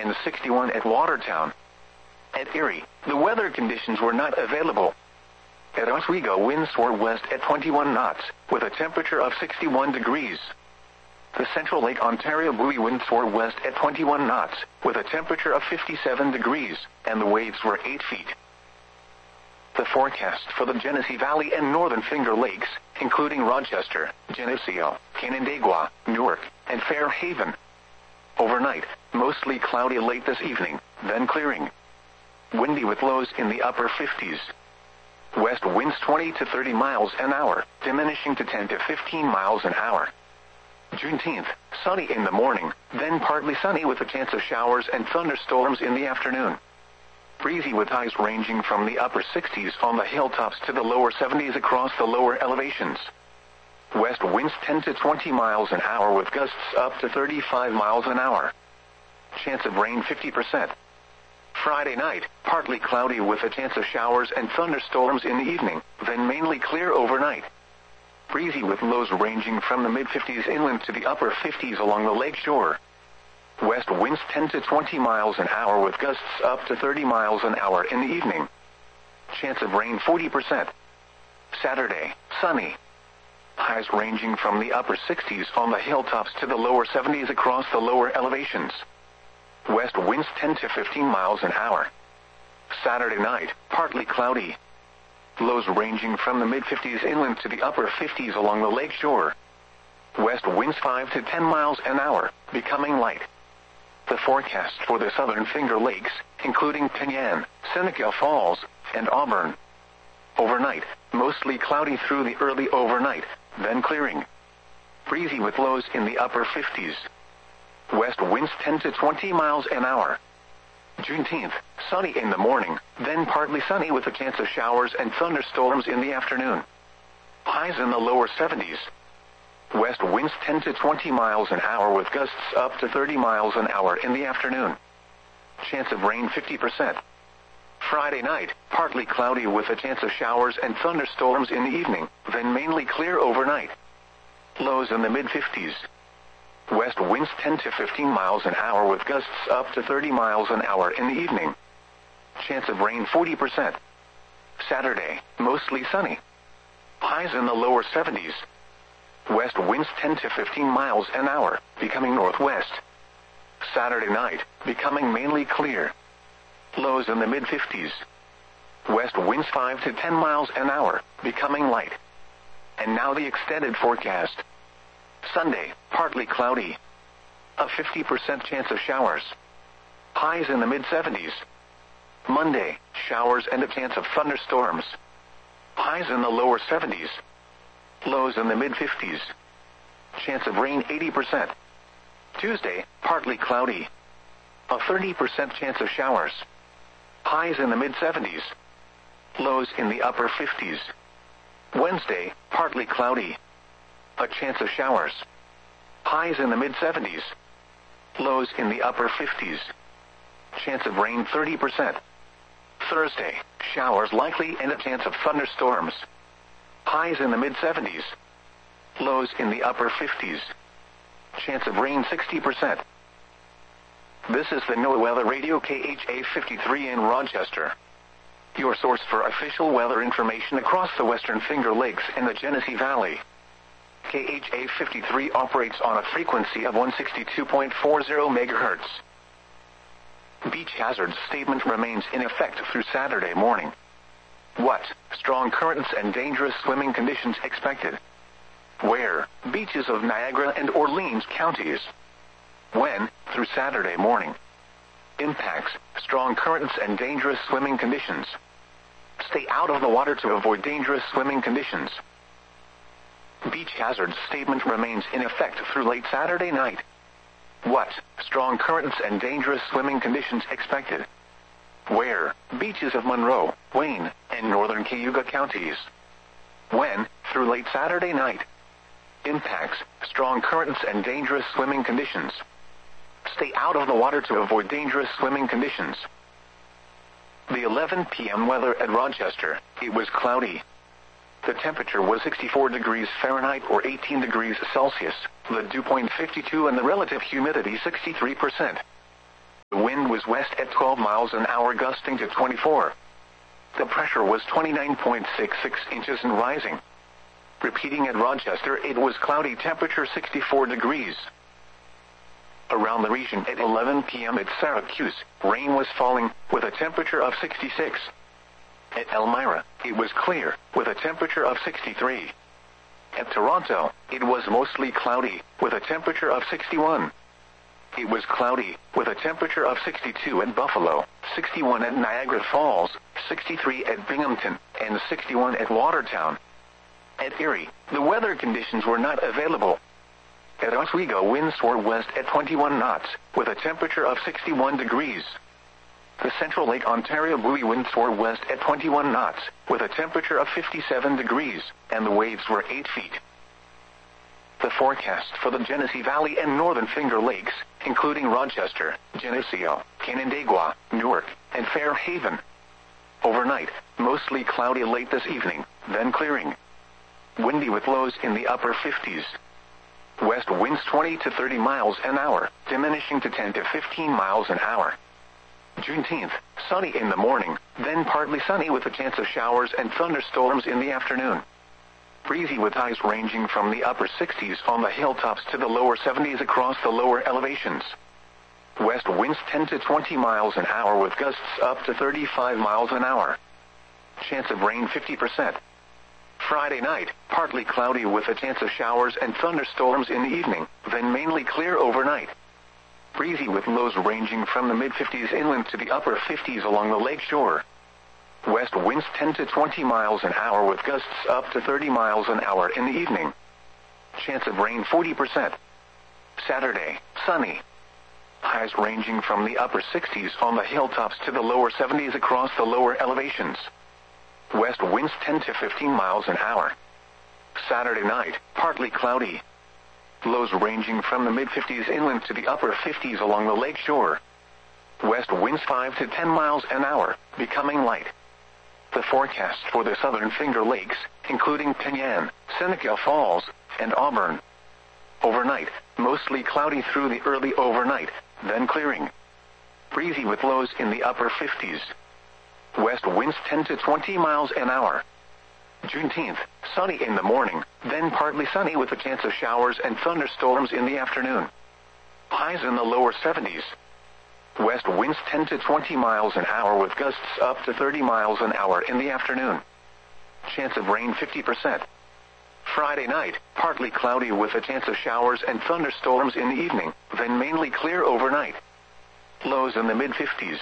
and 61 at Watertown. At Erie, the weather conditions were not available. At Oswego, winds were west at 21 knots, with a temperature of 61 degrees. The Central Lake Ontario buoy winds were west at 21 knots, with a temperature of 57 degrees, and the waves were 8 feet. The forecast for the Genesee Valley and Northern Finger Lakes, including Rochester, Geneseo, Canandaigua, Newark, and Fairhaven. Overnight, mostly cloudy late this evening, then clearing. Windy with lows in the upper 50s. West winds 20 to 30 miles an hour, diminishing to 10 to 15 miles an hour. Juneteenth, sunny in the morning, then partly sunny with a chance of showers and thunderstorms in the afternoon. Breezy with highs ranging from the upper 60s on the hilltops to the lower 70s across the lower elevations. West winds 10 to 20 miles an hour with gusts up to 35 miles an hour. Chance of rain 50%. Friday night, partly cloudy with a chance of showers and thunderstorms in the evening, then mainly clear overnight. Breezy with lows ranging from the mid-50s inland to the upper 50s along the lake shore. West winds 10 to 20 miles an hour with gusts up to 30 miles an hour in the evening. Chance of rain 40%. Saturday, sunny. Highs ranging from the upper 60s on the hilltops to the lower 70s across the lower elevations. West winds 10 to 15 miles an hour. Saturday night, partly cloudy. Lows ranging from the mid-50s inland to the upper 50s along the lake shore. West winds 5 to 10 miles an hour, becoming light. The forecast for the Southern Finger Lakes, including Penyan, Seneca Falls, and Auburn. Overnight, mostly cloudy through the early overnight, then clearing. Breezy with lows in the upper 50s. West winds 10 to 20 miles an hour. Juneteenth, sunny in the morning, then partly sunny with a chance of showers and thunderstorms in the afternoon. Highs in the lower 70s. West winds 10 to 20 miles an hour with gusts up to 30 miles an hour in the afternoon. Chance of rain 50%. Friday night, partly cloudy with a chance of showers and thunderstorms in the evening, then mainly clear overnight. Lows in the mid-50s. West winds 10 to 15 miles an hour with gusts up to 30 miles an hour in the evening. Chance of rain 40%. Saturday, mostly sunny. Highs in the lower 70s. West winds 10 to 15 miles an hour, becoming northwest. Saturday night, becoming mainly clear. Lows in the mid-50s. West winds 5 to 10 miles an hour, becoming light. And now the extended forecast. Sunday, partly cloudy. A 50% chance of showers. Highs in the mid-70s. Monday, showers and a chance of thunderstorms. Highs in the lower 70s. Lows in the mid-50s. Chance of rain 80%. Tuesday, partly cloudy. A 30% chance of showers. Highs in the mid-70s. Lows in the upper 50s. Wednesday, partly cloudy. A chance of showers. Highs in the mid-70s. Lows in the upper 50s. Chance of rain 30%. Thursday, showers likely and a chance of thunderstorms. Highs in the mid-70s. Lows in the upper 50s. Chance of rain 60%. This is the NOAA Weather Radio KHA 53 in Rochester. Your source for official weather information across the Western Finger Lakes and the Genesee Valley. KHA 53 operates on a frequency of 162.40 MHz. Beach hazard statement remains in effect through Saturday morning. What? Strong currents and dangerous swimming conditions expected. Where? Beaches of Niagara and Orleans counties. When? Through Saturday morning. Impacts: strong currents and dangerous swimming conditions. Stay out of the water to avoid dangerous swimming conditions. Beach hazard statement remains in effect through late Saturday night. What? Strong currents and dangerous swimming conditions expected. Where? Beaches of Monroe, Wayne, and northern Cayuga counties. When? Through late Saturday night. Impacts: strong currents and dangerous swimming conditions. Stay out of the water to avoid dangerous swimming conditions. The 11 p.m. weather at Rochester: it was cloudy. The temperature was 64 degrees Fahrenheit or 18 degrees Celsius, the dew point 52 and the relative humidity 63%. The wind was west at 12 miles an hour, gusting to 24. The pressure was 29.66 inches and rising. Repeating at Rochester, it was cloudy, temperature 64 degrees. Around the region at 11 p.m. at Syracuse, rain was falling, with a temperature of 66. At Elmira, it was clear, with a temperature of 63. At Toronto, it was mostly cloudy, with a temperature of 61. It was cloudy, with a temperature of 62 at Buffalo, 61 at Niagara Falls, 63 at Binghamton, and 61 at Watertown. At Erie, the weather conditions were not available. At Oswego, winds were west at 21 knots, with a temperature of 61 degrees. The Central Lake Ontario buoy winds were west at 21 knots, with a temperature of 57 degrees, and the waves were 8 feet. The forecast for the Genesee Valley and Northern Finger Lakes, including Rochester, Geneseo, Canandaigua, Newark, and Fairhaven. Overnight, mostly cloudy late this evening, then clearing. Windy with lows in the upper 50s. West winds 20 to 30 miles an hour, diminishing to 10 to 15 miles an hour. Juneteenth, sunny in the morning, then partly sunny with a chance of showers and thunderstorms in the afternoon. Breezy with highs ranging from the upper 60s on the hilltops to the lower 70s across the lower elevations. West winds 10 to 20 miles an hour with gusts up to 35 miles an hour. Chance of rain 50%. Friday night, partly cloudy with a chance of showers and thunderstorms in the evening, then mainly clear overnight. Breezy with lows ranging from the mid-50s inland to the upper 50s along the lake shore. West winds 10 to 20 miles an hour with gusts up to 30 miles an hour in the evening. Chance of rain 40%. Saturday, sunny. Highs ranging from the upper 60s on the hilltops to the lower 70s across the lower elevations. West winds 10 to 15 miles an hour. Saturday night, partly cloudy. Lows ranging from the mid-50s inland to the upper 50s along the lake shore. West winds 5 to 10 miles an hour, becoming light. The forecast for the Southern Finger Lakes, including Penyan, Seneca Falls, and Auburn. Overnight, mostly cloudy through the early overnight, then clearing. Breezy with lows in the upper 50s. West winds 10 to 20 miles an hour. Juneteenth, sunny in the morning, then partly sunny with a chance of showers and thunderstorms in the afternoon. Highs in the lower 70s. West winds 10 to 20 miles an hour with gusts up to 30 miles an hour in the afternoon. Chance of rain 50%. Friday night, partly cloudy with a chance of showers and thunderstorms in the evening, then mainly clear overnight. Lows in the mid-50s.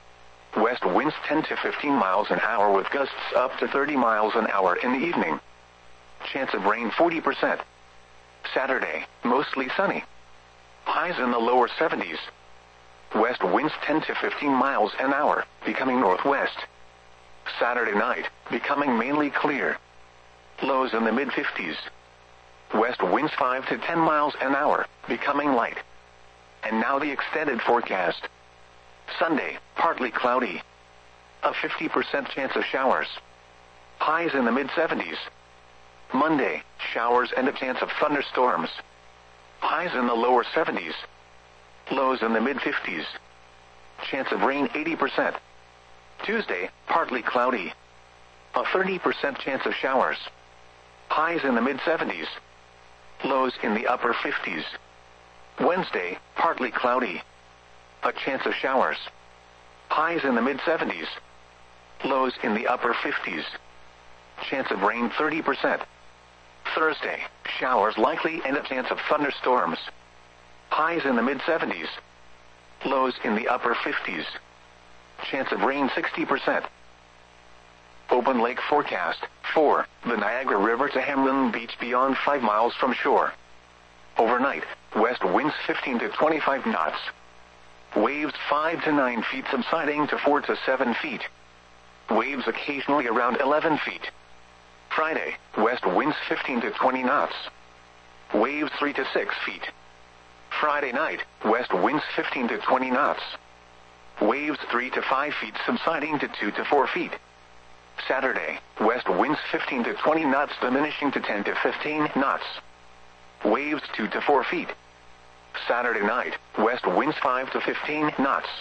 West winds 10 to 15 miles an hour with gusts up to 30 miles an hour in the evening. Chance of rain 40%. Saturday, mostly sunny. Highs in the lower 70s. West winds 10 to 15 miles an hour, becoming northwest. Saturday night, becoming mainly clear. Lows in the mid-50s. West winds 5 to 10 miles an hour, becoming light. And now the extended forecast. Sunday, partly cloudy. A 50% chance of showers. Highs in the mid-70s. Monday, showers and a chance of thunderstorms. Highs in the lower 70s. Lows in the mid-50s. Chance of rain 80%. Tuesday, partly cloudy. A 30% chance of showers. Highs in the mid-70s. Lows in the upper 50s. Wednesday, partly cloudy. A chance of showers. Highs in the mid-70s. Lows in the upper 50s. Chance of rain 30%. Thursday, showers likely and a chance of thunderstorms. Highs in the mid-70s. Lows in the upper 50s. Chance of rain 60%. Open lake forecast. 4. The Niagara River to Hamlin Beach beyond 5 miles from shore. Overnight, west winds 15 to 25 knots. Waves 5 to 9 feet subsiding to 4 to 7 feet. Waves occasionally around 11 feet. Friday, west winds 15 to 20 knots. Waves 3 to 6 feet. Friday night, west winds 15 to 20 knots. Waves 3 to 5 feet subsiding to 2 to 4 feet. Saturday, west winds 15 to 20 knots diminishing to 10 to 15 knots. Waves 2 to 4 feet. Saturday night, west winds 5 to 15 knots.